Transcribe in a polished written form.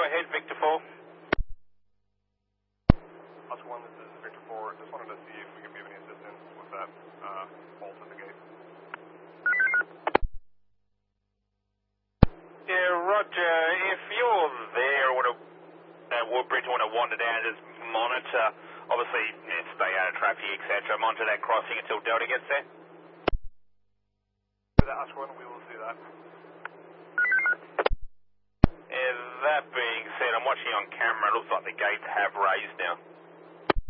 ahead, Victor 4. Oscar 1, this is Victor 4. Just wanted to see if we could be of any assistance with that fault at the gate. Yeah, Roger. If you're there at Woodbridge and want to wander down, just monitor, obviously, stay out of traffic, etc. Monitor that crossing until Delta gets there. For that Oscar 1, we will see that. That being said, I'm watching on camera. It looks like the gates have raised now.